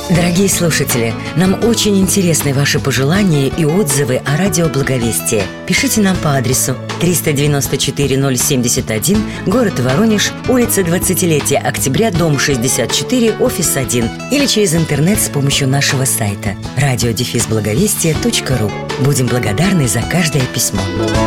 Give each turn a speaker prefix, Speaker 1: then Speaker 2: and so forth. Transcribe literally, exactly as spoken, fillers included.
Speaker 1: Дорогие слушатели, нам очень интересны ваши пожелания и отзывы о радио Благовестие. Пишите нам по адресу триста девяносто четыре ноль семьдесят один, город Воронеж, улица двадцатилетия октября, дом шестьдесят четыре, офис один, или через интернет с помощью нашего сайта радио дефис благовестие точка ру. Будем благодарны за каждое письмо.